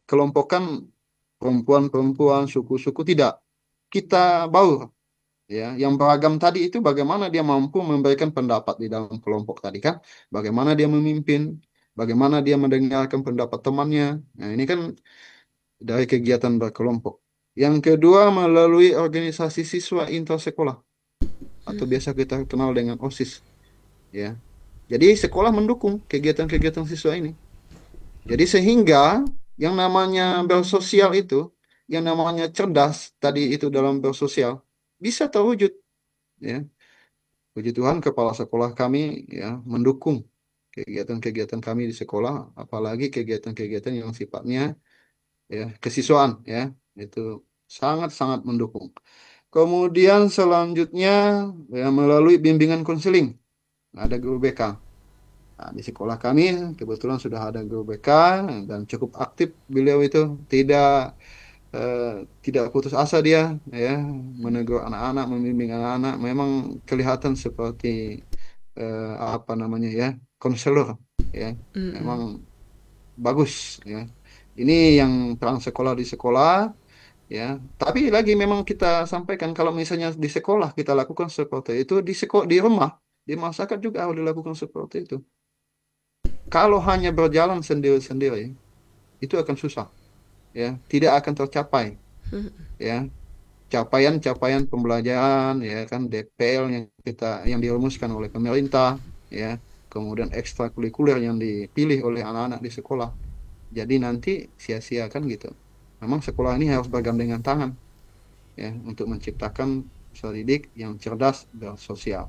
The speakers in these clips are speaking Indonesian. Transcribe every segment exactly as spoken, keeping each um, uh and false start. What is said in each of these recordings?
kelompokan perempuan-perempuan, suku-suku, tidak. Kita baur, ya, yang beragam tadi itu bagaimana dia mampu memberikan pendapat di dalam kelompok tadi kan, bagaimana dia memimpin, bagaimana dia mendengarkan pendapat temannya. Nah, ini kan dari kegiatan berkelompok. Yang kedua, melalui organisasi siswa intrasekolah atau biasa kita kenal dengan OSIS, ya. Jadi sekolah mendukung kegiatan-kegiatan siswa ini. Jadi sehingga yang namanya bersosial itu, yang namanya cerdas tadi itu dalam bersosial bisa terwujud, ya. Puji Tuhan kepala sekolah kami ya mendukung kegiatan-kegiatan kami di sekolah, apalagi kegiatan-kegiatan yang sifatnya ya kesiswaan ya, itu sangat-sangat mendukung. Kemudian selanjutnya ya melalui bimbingan konseling, ada guru B K. Nah, di sekolah kami kebetulan sudah ada guru B K dan cukup aktif beliau itu, tidak eh, tidak putus asa dia ya menegur anak-anak, membimbing anak-anak. Memang kelihatan seperti eh, apa namanya ya konselor ya. Memang Mm-mm. bagus ya. Ini yang peran sekolah di sekolah ya. Tapi lagi memang kita sampaikan kalau misalnya di sekolah kita lakukan seperti itu, di sekolah di rumah di masyarakat juga harus dilakukan seperti itu. Kalau hanya berjalan sendiri-sendiri itu akan susah ya, tidak akan tercapai ya capaian-capaian pembelajaran ya kan, D P L yang kita yang dirumuskan oleh pemerintah ya, kemudian ekstrakurikuler yang dipilih oleh anak-anak di sekolah. Jadi nanti sia-sia kan gitu. Memang sekolah ini harus bergandengan tangan ya untuk menciptakan peserta didik yang cerdas dan sosial.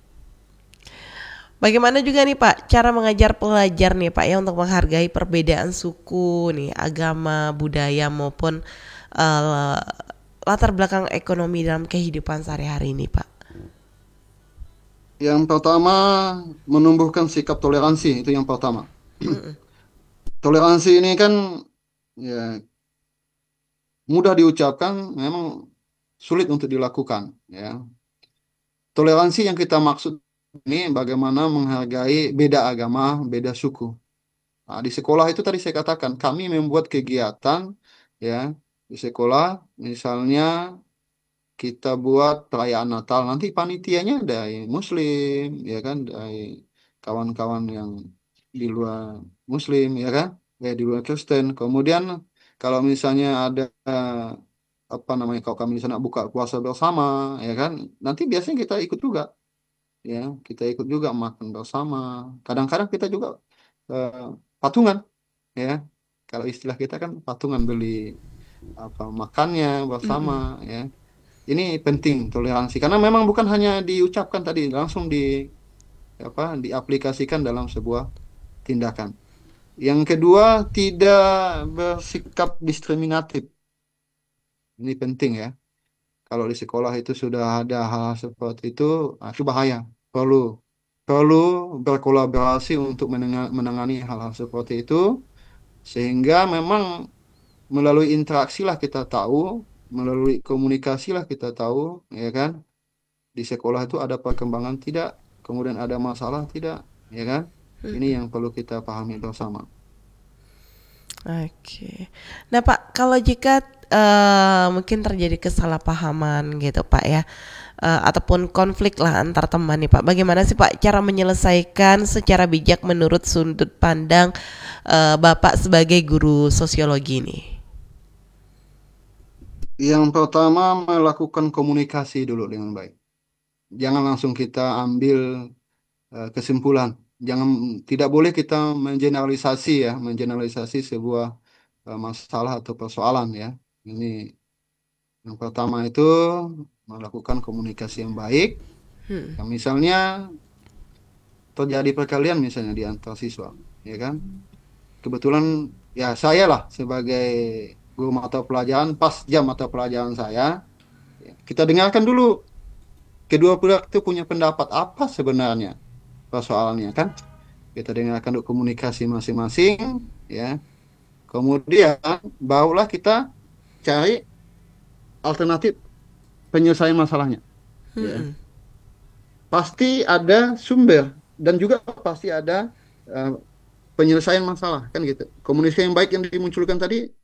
Bagaimana juga nih Pak cara mengajar pelajar nih Pak ya untuk menghargai perbedaan suku nih, agama, budaya maupun eh, latar belakang ekonomi dalam kehidupan sehari-hari ini Pak. Yang pertama, menumbuhkan sikap toleransi itu yang pertama. Toleransi ini kan ya mudah diucapkan, memang sulit untuk dilakukan ya. Toleransi yang kita maksud ini bagaimana menghargai beda agama, beda suku. Nah, di sekolah itu tadi saya katakan kami membuat kegiatan ya di sekolah, misalnya kita buat perayaan Natal, nanti panitianya dari Muslim ya kan, dari kawan-kawan yang di luar Muslim ya kan, ya di luar Kristen. Kemudian kalau misalnya ada eh, apa namanya, kalau kami di sana buka puasa bersama ya kan, nanti biasanya kita ikut juga ya, kita ikut juga makan bersama. Kadang-kadang kita juga eh, patungan ya, kalau istilah kita kan patungan beli apa makannya bersama Mm-mm. ya. Ini penting toleransi karena memang bukan hanya diucapkan tadi, langsung di apa diaplikasikan dalam sebuah tindakan. Yang kedua, tidak bersikap diskriminatif. Ini penting ya. Kalau di sekolah itu sudah ada hal seperti itu, ah, itu bahaya. Perlu perlu berkolaborasi untuk menenga- menangani hal-hal seperti itu, sehingga memang melalui interaksi lah kita tahu, melalui komunikasi lah kita tahu, ya kan? Di sekolah itu ada perkembangan tidak, kemudian ada masalah tidak, ya kan? Ini yang perlu kita pahami bersama. Oke. Nah Pak, kalau jika eh, mungkin terjadi kesalahpahaman gitu Pak ya, eh, ataupun konflik lah antar teman nih Pak, bagaimana sih Pak cara menyelesaikan secara bijak menurut sudut pandang eh, Bapak sebagai guru sosiologi nih? Yang pertama, melakukan komunikasi dulu dengan baik. Jangan langsung kita ambil eh, kesimpulan. Jangan, tidak boleh kita mengeneralisasi ya, mengeneralisasi sebuah eh, masalah atau persoalan ya. Ini yang pertama itu melakukan komunikasi yang baik. Yang misalnya terjadi perkelahian misalnya di antar siswa, ya kan? Kebetulan ya saya lah sebagai guru mata pelajaran, pas jam mata pelajaran saya, ya, kita dengarkan dulu kedua pihak itu punya pendapat apa sebenarnya persoalannya kan? Kita dengarkan dulu komunikasi masing-masing, ya. Kemudian barulah kita cari alternatif penyelesaian masalahnya. Ya, pasti ada sumber dan juga pasti ada eh, penyelesaian masalah kan gitu. Komunikasi yang baik yang dimunculkan tadi